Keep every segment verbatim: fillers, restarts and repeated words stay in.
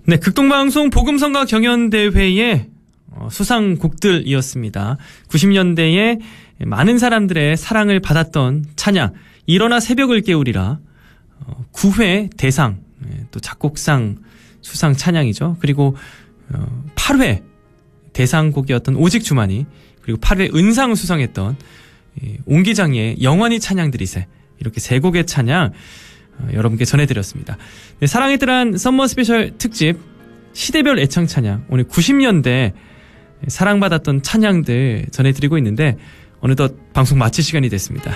네, 극동방송 복음성가 경연대회의 수상곡들이었습니다. 구십 년대에 많은 사람들의 사랑을 받았던 찬양, 일어나 새벽을 깨우리라, 구 회 대상, 또 작곡상 수상 찬양이죠. 그리고 팔 회 대상곡이었던 오직 주만이, 그리고 팔 회 은상 수상했던 옹기장의 영원히 찬양드리세, 이렇게 세 곡의 찬양 여러분께 전해드렸습니다. 네, 사랑의 뜰한 썸머 스페셜 특집 시대별 애창 찬양, 오늘 구십 년대 사랑받았던 찬양들 전해드리고 있는데 어느덧 방송 마칠 시간이 됐습니다.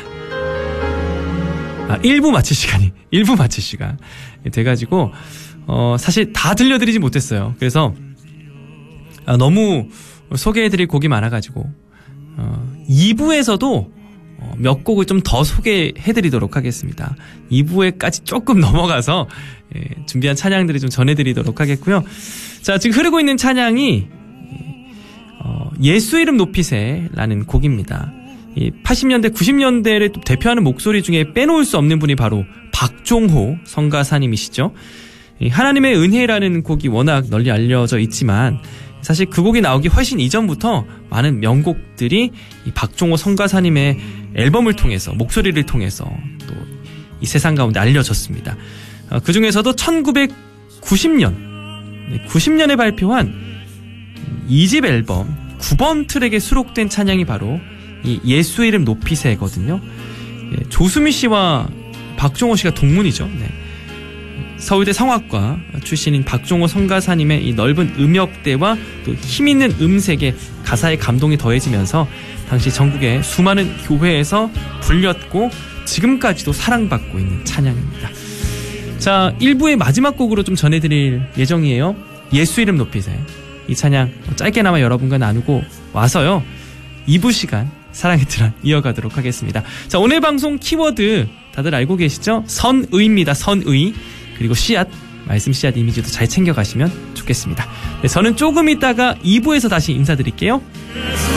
아, 일 부 마칠 시간이 일 부 마칠 시간 돼가지고 어, 사실 다 들려드리지 못했어요. 그래서 아, 너무 소개해드릴 곡이 많아가지고 어, 이 부에서도 어, 몇 곡을 좀 더 소개해드리도록 하겠습니다. 이 부에까지 조금 넘어가서 예, 준비한 찬양들을 좀 전해드리도록 하겠고요. 자, 지금 흐르고 있는 찬양이 어, 예수 이름 높이세라는 곡입니다. 이 팔십 년대, 구십 년대를 대표하는 목소리 중에 빼놓을 수 없는 분이 바로 박종호 성가사님이시죠. 이 하나님의 은혜라는 곡이 워낙 널리 알려져 있지만 사실 그 곡이 나오기 훨씬 이전부터 많은 명곡들이 이 박종호 성가사님의 앨범을 통해서, 목소리를 통해서 또 이 세상 가운데 알려졌습니다. 어, 그 중에서도 천구백구십 년, 구십 년에 발표한 이 집 앨범 구 번 트랙에 수록된 찬양이 바로 이 예수 이름 높이세거든요. 예, 조수미 씨와 박종호 씨가 동문이죠. 네. 서울대 성악과 출신인 박종호 성가사님의 이 넓은 음역대와 또 힘있는 음색에 가사의 감동이 더해지면서 당시 전국의 수많은 교회에서 불렸고 지금까지도 사랑받고 있는 찬양입니다. 자, 일 부의 마지막 곡으로 좀 전해드릴 예정이에요. 예수 이름 높이세. 이 찬양 짧게나마 여러분과 나누고 와서요, 이 부 시간 사랑의 뜰한 이어가도록 하겠습니다. 자, 오늘 방송 키워드 다들 알고 계시죠? 선의입니다. 선의. 그리고 씨앗, 말씀 씨앗 이미지도 잘 챙겨가시면 좋겠습니다. 네, 저는 조금 있다가 이 부에서 다시 인사드릴게요.